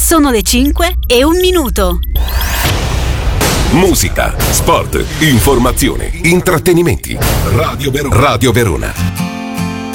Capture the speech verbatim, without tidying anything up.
Sono le cinque e un minuto. Musica, sport, informazione, intrattenimenti. Radio Verona. Radio Verona.